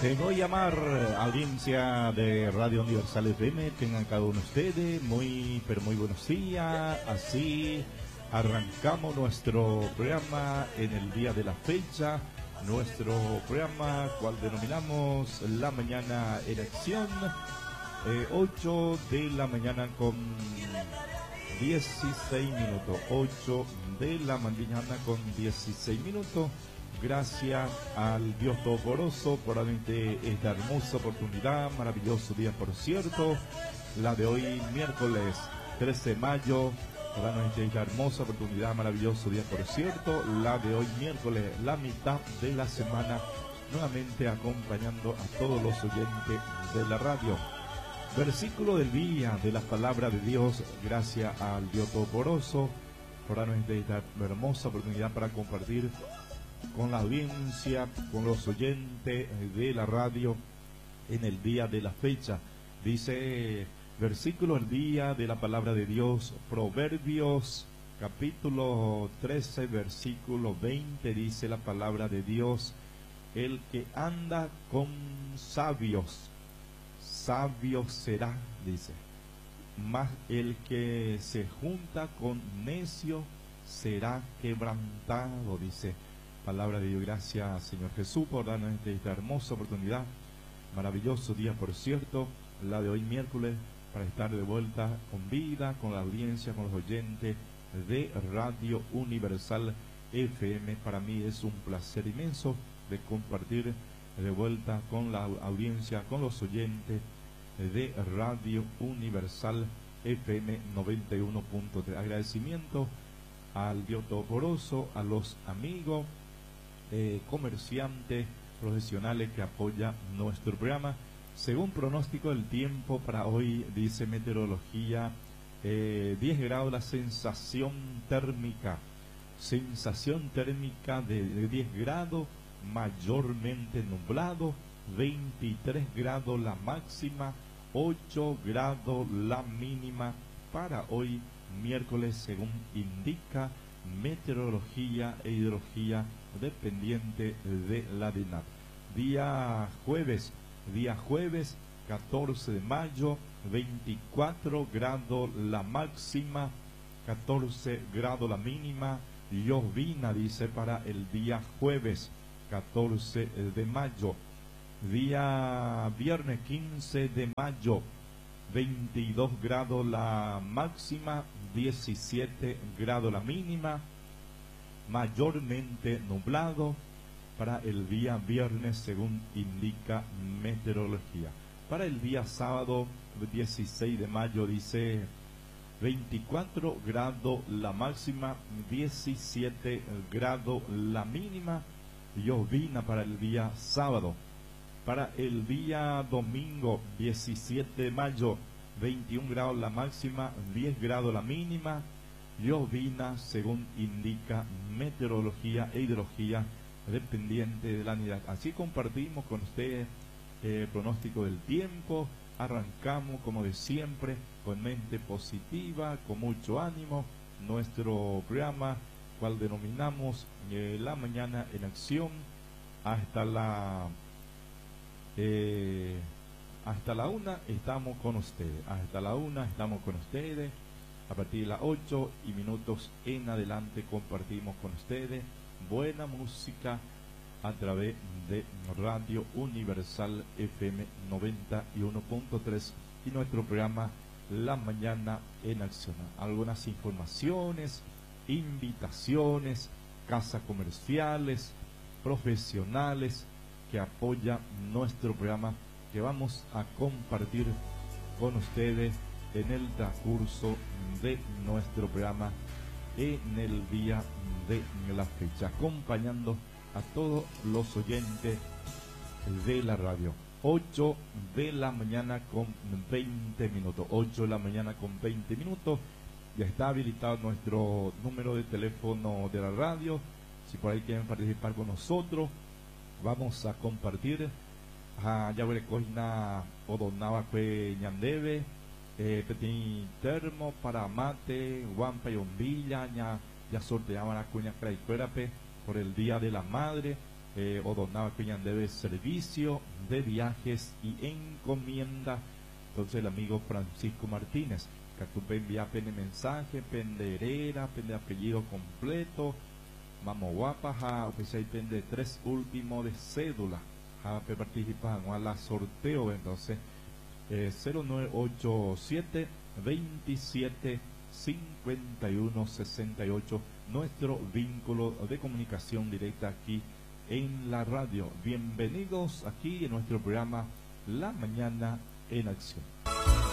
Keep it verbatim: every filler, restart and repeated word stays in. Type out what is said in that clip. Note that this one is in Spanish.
Te voy a llamar, audiencia de Radio Universal F M, tengan cada uno de ustedes muy, pero muy buenos días. Así arrancamos nuestro programa en el día de la fecha, nuestro programa cual denominamos La Mañana en Acción, eh, ocho de la mañana con dieciséis minutos, ocho de la mañana con dieciséis minutos. Gracias al Dios Todopoderoso por realmente esta hermosa oportunidad, maravilloso día por cierto, la de hoy miércoles trece de mayo, por realmente esta hermosa oportunidad, maravilloso día por cierto, la de hoy miércoles, la mitad de la semana, nuevamente acompañando a todos los oyentes de la radio. Versículo del día de la palabra de Dios, gracias al Dios Todopoderoso por darnos esta hermosa oportunidad para compartir con la audiencia, con los oyentes de la radio en el día de la fecha. Dice versículo del día de la palabra de Dios, Proverbios capítulo trece, versículo veinte, dice la palabra de Dios: el que anda con sabios, sabio será, dice, mas el que se junta con necio será quebrantado, dice. Palabra de Dios. Gracias, Señor Jesús, por darnos esta hermosa oportunidad, maravilloso día por cierto, la de hoy miércoles, para estar de vuelta con vida, con la audiencia, con los oyentes de Radio Universal F M. Para mí es un placer inmenso de compartir de vuelta con la audiencia, con los oyentes de Radio Universal F M noventa y uno punto tres. Agradecimiento al Dios Todopoderoso, a los amigos, eh, comerciantes, profesionales que apoyan nuestro programa. Según pronóstico del tiempo para hoy, dice meteorología, eh, diez grados la sensación térmica, sensación térmica de, de diez grados, mayormente nublado, veintitrés grados la máxima, ocho grados la mínima para hoy miércoles, según indica meteorología e hidrología dependiente de la D I N A T. Día jueves, día jueves catorce de mayo, veinticuatro grados la máxima, catorce grados la mínima, llovina, dice, para el día jueves catorce de mayo. Día viernes quince de mayo, veintidós grados la máxima, diecisiete grados la mínima, mayormente nublado para el día viernes, según indica meteorología. Para el día sábado dieciséis de mayo, dice veinticuatro grados la máxima, diecisiete grados la mínima, llovina para el día sábado. Para el día domingo diecisiete de mayo, veintiún grados la máxima, diez grados la mínima, llovina, según indica meteorología e hidrología dependiente de la unidad. Así compartimos con ustedes el pronóstico del tiempo. Arrancamos, como de siempre, con mente positiva, con mucho ánimo, nuestro programa, cual denominamos eh, La Mañana en Acción, hasta la eh, hasta la una estamos con ustedes, hasta la una estamos con ustedes. A partir de las ocho y minutos en adelante compartimos con ustedes buena música a través de Radio Universal F M noventa y uno punto tres y nuestro programa La Mañana en Acción. Algunas informaciones, invitaciones, casas comerciales, profesionales que apoyan nuestro programa, que vamos a compartir con ustedes en el transcurso de nuestro programa en el día de la fecha, acompañando a todos los oyentes de la radio. ocho de la mañana con veinte minutos, ocho de la mañana con veinte minutos. Ya está habilitado nuestro número de teléfono de la radio. Si por ahí quieren participar con nosotros, vamos a compartir a Yaguarecoina o Donaba Cue Ñandeve, eh, Petit Termo para mate, guampa y bombilla, ya, ya sorteaban la cuña craicuerape por el Día de la Madre. eh, o donaba que ya debe servicio de viajes y encomienda. Entonces el amigo Francisco Martínez, que tú envía pende mensaje, pende herera, pende apellido completo, mamo guapa, ja, oficial pende tres últimos de cédula, ja, pe participan a la sorteo, entonces, eh, cero nueve ocho siete, veintisiete, cincuenta y uno, sesenta y ocho, nuestro vínculo de comunicación directa aquí en la radio. Bienvenidos aquí en nuestro programa La Mañana en Acción.